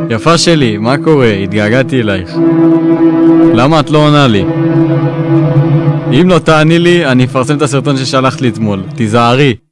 יפה שלי, מה קורה? התגעגעתי אלייך. למה את לא עונה לי? אם לא תעני לי, אני אפרסם את הסרטון ששלחת לי אתמול. תיזהרי.